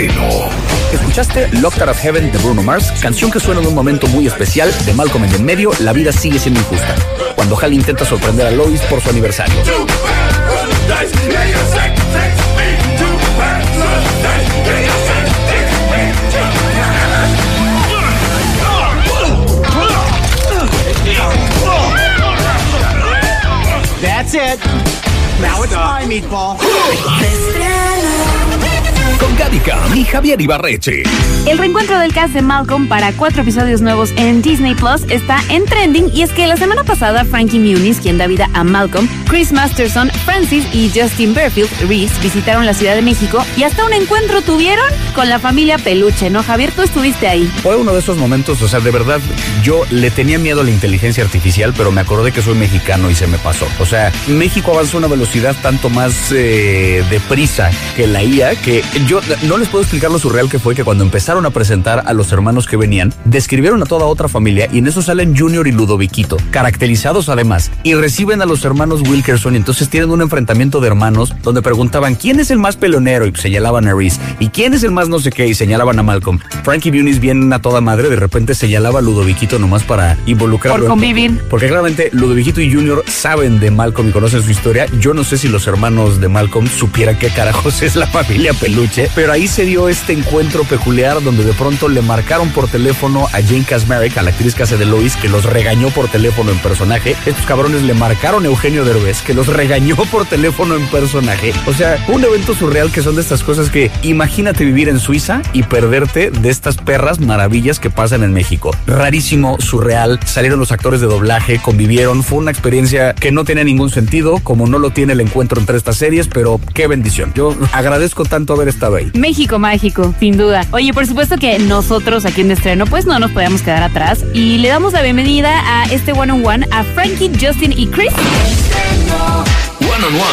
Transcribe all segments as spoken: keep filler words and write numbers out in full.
estreno. Escuchaste Locked Out of Heaven de Bruno Mars, canción que suena en un momento muy especial de Malcolm en el medio, La vida sigue siendo injusta, cuando Hal intenta sorprender a Lois por su aniversario. That's it. Now it's my meatball. Con Gaby Cam y Javier Ibarreche. El reencuentro del cast de Malcolm para cuatro episodios nuevos en Disney Plus está en trending, y es que la semana pasada Frankie Muniz, quien da vida a Malcolm, Chris Masterson, Francis y Justin Berfield, Reese, visitaron la Ciudad de México y hasta un encuentro tuvieron con la familia Peluche, ¿no, Javier? Tú estuviste ahí. Fue uno de esos momentos, o sea, de verdad, yo le tenía miedo a la inteligencia artificial, pero me acordé que soy mexicano y se me pasó. O sea, México avanza a una velocidad tanto más eh, deprisa que la I A, que yo no les puedo explicar lo surreal que fue que cuando empezaron a presentar a los hermanos que venían, describieron a toda otra familia y en eso salen Junior y Ludoviquito, caracterizados además, y reciben a los hermanos Wilkerson, y entonces tienen un enfrentamiento de hermanos donde preguntaban ¿quién es el más pelonero? Y señalaban a Reese, y ¿quién es el más no sé qué? Y señalaban a Malcolm. Frankie Muniz, bien a toda madre, de repente señalaba a Ludoviquito nomás para involucrarlo. Por convivir. Porque claramente Ludoviquito y Junior saben de Malcolm y conocen su historia. Yo no sé si los hermanos de Malcolm supieran qué carajos es la familia Peluche, pero ahí se dio este encuentro peculiar donde de pronto le marcaron por teléfono a Jane Kasmerick, a la actriz que hace de Lois, que los regañó por teléfono en personaje. Estos cabrones le marcaron a Eugenio Derbez, que los regañó por teléfono en personaje. O sea, un evento surreal, que son de estas cosas que imagínate vivir en Suiza y perderte de estas perras maravillas que pasan en México. Rarísimo, surreal. Salieron los actores de doblaje, convivieron. Fue una experiencia que no tenía ningún sentido, como no lo tiene el encuentro entre estas series, pero qué bendición. Yo agradezco tanto haber estado ahí. México mágico, sin duda. Oye, por supuesto que nosotros aquí en Estreno pues no nos podíamos quedar atrás y le damos la bienvenida a este one on one a Frankie, Justin y Chris. One on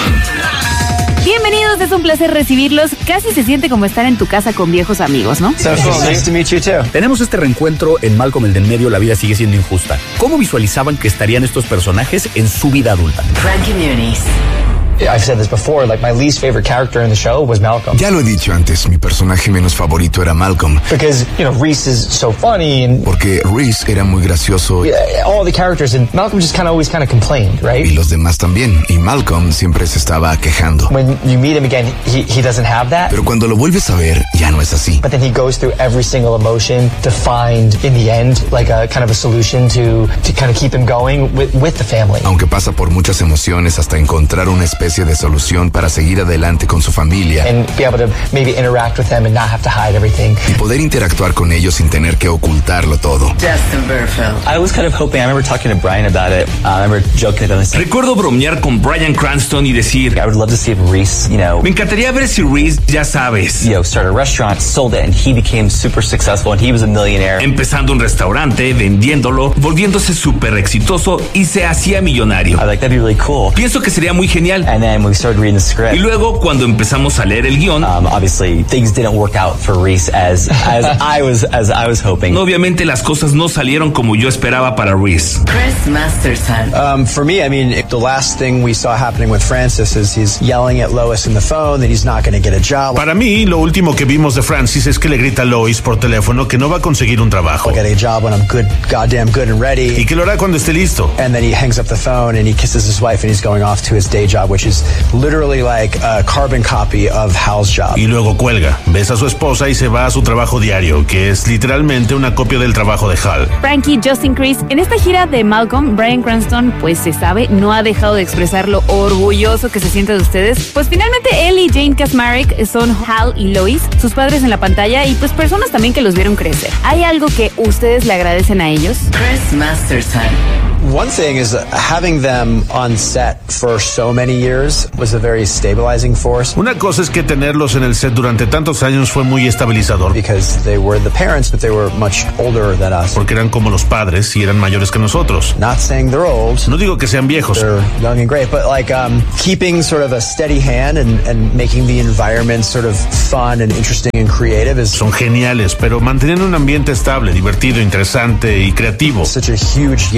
one. Bienvenidos, es un placer recibirlos. Casi se siente como estar en tu casa con viejos amigos, ¿no? So cool. Nice to meet you too. Tenemos este reencuentro en Malcolm el del medio, La vida sigue siendo injusta. ¿Cómo visualizaban que estarían estos personajes en su vida adulta? Frankie Muniz. I've said this before, like my least favorite character in the show was Malcolm. Ya lo he dicho antes, mi personaje menos favorito era Malcolm. Because, you know, Reese is so funny and... Porque Reese era muy gracioso. Yeah, all the characters, and Malcolm just kind of always kind of complained, right? Y los demás también. Y Malcolm siempre se estaba quejando. When you meet him again, he, he doesn't have that. Pero cuando lo vuelves a ver, ya no es así. But then he goes through every single emotion to find, in the end, like a kind of a solution to, to kind of keep him going with, with the family. Aunque pasa por muchas emociones hasta encontrar una especie de solución para seguir adelante con su familia. And be able to maybe interact with them and not have to hide everything. Y poder interactuar con ellos sin tener que ocultarlo todo. Justin Berfield. I was kind of hoping, I remember talking to Brian about it. Uh, I remember joking about this. Recuerdo bromear con Bryan Cranston y decir, I would love to see if Reese, you know, me encantaría ver si Reese, ya sabes, you know, started a restaurant, sold it, and he became super successful, and he was a millionaire. empezando un restaurante, vendiéndolo, volviéndose súper exitoso y se hacía millonario. I was like, that'd be really cool. Pienso que sería muy genial. And then we started reading the script. Y luego, cuando empezamos a leer el guión, Um, obviously, things didn't work out for Reese as as I was as I was hoping. obviamente las cosas no salieron como yo esperaba para Reese. Chris Masterson. Um, for me, I mean, the last thing we saw happening with Francis is he's yelling at Lois in the phone that he's not going to get a job. Para mí, lo último que vimos de Francis es que le grita a Lois por teléfono que no va a conseguir un trabajo I'll get a job when I'm good, goddamn good and ready. y que lo hará cuando esté listo. And then he hangs up the phone and he kisses his wife and he's going off to his day job, which is literally like a carbon copy of Hal's job. Y luego cuelga, besa a su esposa y se va a su trabajo diario, que es literalmente una copia del trabajo de Hal. Frankie, Justin, Chris, en esta gira de Malcolm, Bryan Cranston, pues se sabe, no ha dejado de expresar lo orgulloso que se siente de ustedes. Pues finalmente él y Jane Kasmerick son Hal y Lois, sus padres en la pantalla y pues personas también que los vieron crecer. ¿Hay algo que ustedes le agradecen a ellos? Chris Masterson. One thing is uh, having them on set for so many years was a very stabilizing force Una cosa es que tenerlos en el set durante tantos años fue muy estabilizador, because they were the parents, but they were much older than us. porque eran como los padres y eran mayores que nosotros. Not saying they're old. No digo que sean viejos, They're young and great, but like um, keeping sort of a steady hand and, and making the environment sort of fun and interesting and creative is son geniales, pero manteniendo un ambiente estable, divertido, interesante y creativo. such a huge gift to young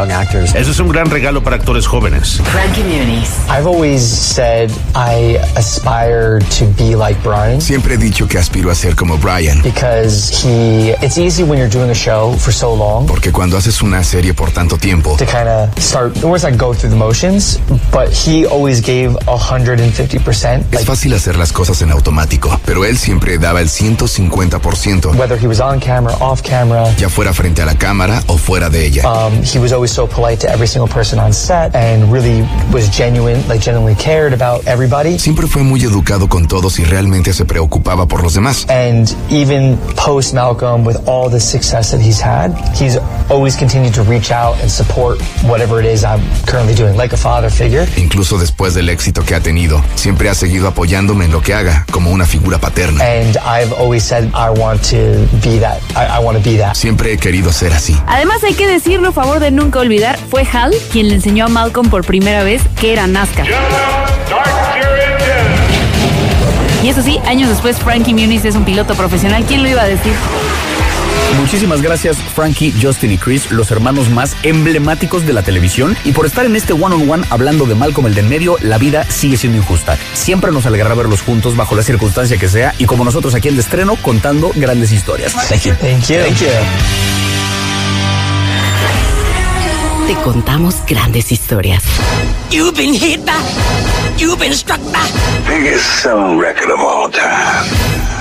young actors. Eso es un gran regalo para actores jóvenes. Frankie Muniz. I've always said I aspire to be like Brian. Siempre he dicho que aspiro a ser como Brian. Because he, it's easy when you're doing a show for so long. Porque cuando haces una serie por tanto tiempo, To kind of start, the words like go through the motions, but he always gave one hundred fifty percent. es fácil hacer las cosas en automático, pero él siempre daba el ciento cincuenta por ciento. Whether he was on camera, off camera, Ya fuera frente a la cámara o fuera de ella. um, he was always so polite to every single person on set and really was genuine, like genuinely cared about everybody. Siempre fue muy educado con todos y realmente se preocupaba por los demás. And even post Malcolm, with all the success that he's had, he's always continued to reach out and support whatever it is I'm currently doing, like a father figure. Incluso después del éxito que ha tenido, siempre ha seguido apoyándome en lo que haga, como una figura paterna. And I've always said I want to be that. I, I want to be that. Siempre he querido ser así. Además, hay que decirlo, a favor de nunca olvidar, fue Hal quien le enseñó a Malcolm por primera vez que era NASCAR. Y eso sí, años después, Frankie Muniz es un piloto profesional. ¿Quién lo iba a decir? Muchísimas gracias, Frankie, Justin y Chris, los hermanos más emblemáticos de la televisión, y por estar en este one on one hablando de Malcolm el de en medio. La vida sigue siendo injusta. Siempre nos alegrará verlos juntos bajo la circunstancia que sea, y como nosotros aquí en De Estreno, contando grandes historias. Thank you. Thank you. Thank you. Te contamos grandes historias. You've been hit by, you've been struck by. Biggest selling record of all time.